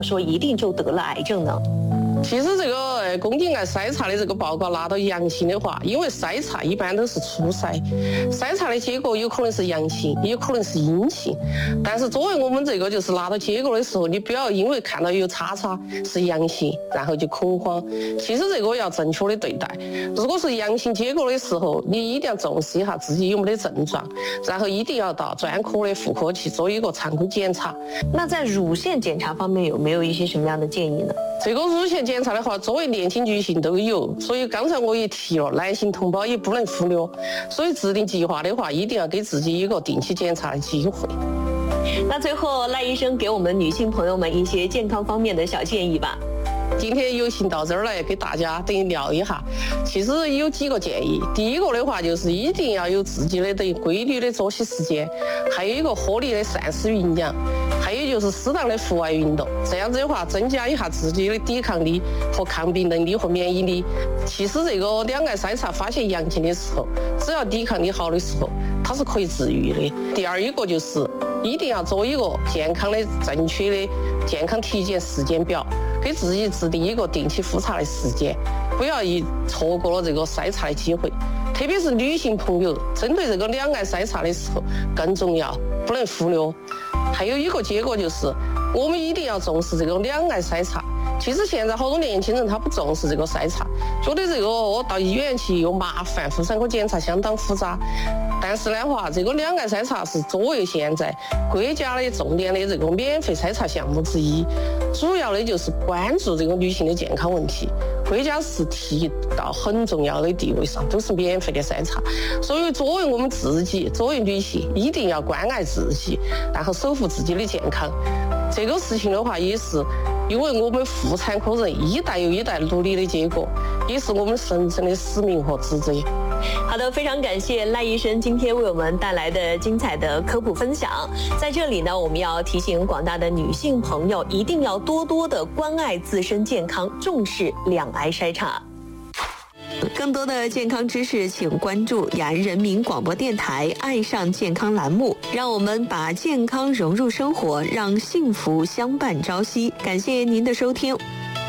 说一定就得了癌症呢？ 其实这个宫颈癌筛查的这个报告拿到阳性的话，因为筛查一般都是初筛，筛查的结果有可能是阳性，也有可能是阴性。但是作为我们这个就是拿到结果的时候，你不要因为看到有叉叉是阳性，然后就恐慌。其实这个要正确的对待。如果是阳性结果的时候，你一定要重视一下自己有没得症状，然后一定要到专科的妇科去做一个常规检查。 那在乳腺检查方面有没有一些什么样的建议呢？ 这个乳腺检查的话，作为年轻女性都有，所以刚才我也提了，男性同胞也不能忽略。所以制定计划的话，一定要给自己一个定期检查的机会。 那最后，赖医生给我们女性朋友们一些健康方面的小建议吧。 今天有幸到这儿来给大家等于聊一下，其实有几个建议。第一个的话就是一定要有自己的等于规律的作息时间，还有一个合理的膳食营养，还有就是适当的户外运动，这样子的话增加一下自己的抵抗力和抗病能力和免疫力。其实这个两癌筛查发现阳性的时候，只要抵抗力好的时候，它是可以治愈的。第二一个就是一定要做一个健康的正确的健康体检时间表，给自己制定一个定期复查的时间，不要错过了这个筛查的机会。特别是女性朋友，针对这个两癌筛查的时候更重要，不能忽略。还有一个结果就是，我们一定要重视这个两癌筛查。其实现在好多年轻人他不重视这个筛查，觉得这个到医院去又麻烦，妇产科检查相当复杂。但是的话，这个两癌筛查是作为现在国家的重点的这个免费筛查项目之一，主要的就是关注这个女性的健康问题。国家是提到很重要的地位上，都是免费的筛查。所以作为我们自己，作为女性，一定要关爱自己，然后守护自己的健康。这个事情的话，也是因为我们妇产科人一代又一代努力的结果，也是我们神圣的使命和职责。 好的，非常感谢赖医生今天为我们带来的精彩的科普分享。在这里呢，我们要提醒广大的女性朋友，一定要多多的关爱自身健康，重视两癌筛查。更多的健康知识，请关注雅安人民广播电台爱上健康栏目，让我们把健康融入生活，让幸福相伴朝夕。感谢您的收听。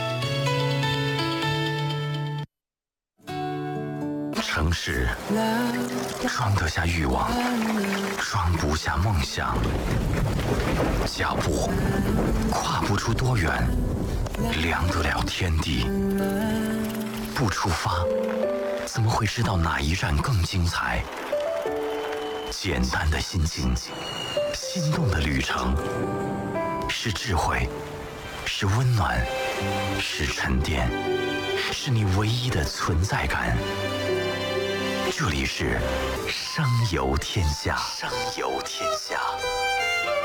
城市装得下欲望，装不下梦想，脚步跨不出多远，量得了天地。不出发，怎么会知道哪一站更精彩？简单的心境，心动的旅程，是智慧，是温暖，是沉淀，是你唯一的存在感。这里是声游天下，声游天下。